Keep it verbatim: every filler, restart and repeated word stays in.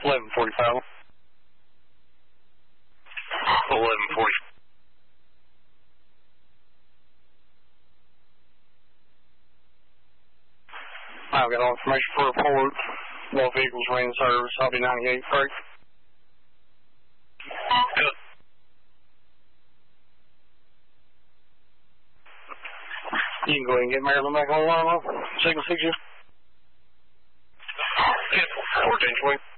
eleven forty-five. eleven forty. I've got all information for a report. Both vehicles ran service. I'll be ninety-eight freight. Good. You can go ahead and get Maryland back on the line. Signal six. Good. fourteen twenty.